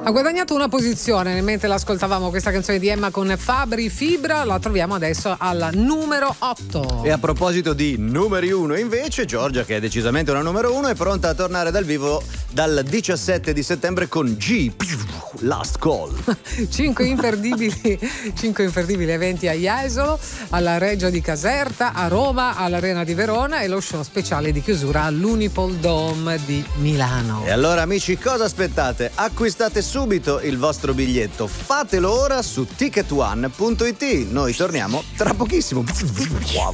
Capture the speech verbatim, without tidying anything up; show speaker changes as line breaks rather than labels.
Ha guadagnato una posizione mentre l'ascoltavamo questa canzone di Emma con Fabri Fibra, la troviamo adesso al numero otto.
E a proposito di numeri uno invece, Giorgia, che è decisamente una numero uno, è pronta a tornare dal vivo dal diciassette di settembre con G, Last Call.
Cinque imperdibili, cinque imperdibili eventi a Jesolo, alla Reggio di Caserta, a Roma, all'Arena di Verona e lo show speciale di chiusura all'Unipol Dome di Milano.
E allora amici, cosa aspettate? Acquistate subito il vostro biglietto, fatelo ora su ticket one punto it. Noi torniamo tra pochissimo. Wow.